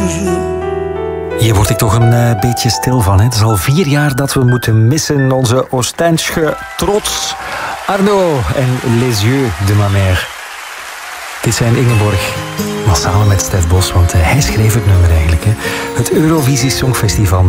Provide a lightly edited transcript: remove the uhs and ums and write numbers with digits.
Hier word ik toch een beetje stil van. Hè? Het is al 4 jaar dat we moeten missen. Onze Oostensche trots. Arno en Les Yeux de ma mère. Dit zijn Ingeborg, maar samen met Stef Bos, want hij schreef het nummer eigenlijk. Hè? Het Eurovisie Songfestival